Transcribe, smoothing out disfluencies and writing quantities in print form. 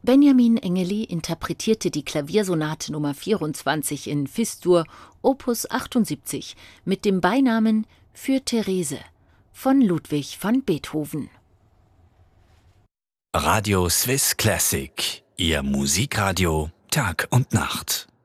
Benjamin Engeli interpretierte die Klaviersonate Nummer 24 in Fis-Dur, Opus 78, mit dem Beinamen Für Therese von Ludwig van Beethoven. Radio Swiss Classic, Ihr Musikradio Tag und Nacht.